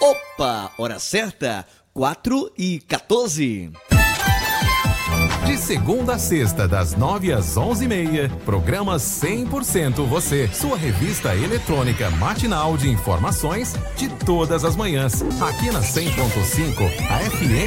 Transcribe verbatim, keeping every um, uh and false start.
Opa, hora certa, quatro e quatorze. De segunda a sexta, das nove às onze e meia, programa cem por cento Você, sua revista eletrônica matinal de informações de todas as manhãs, aqui na cem ponto cinco, a F M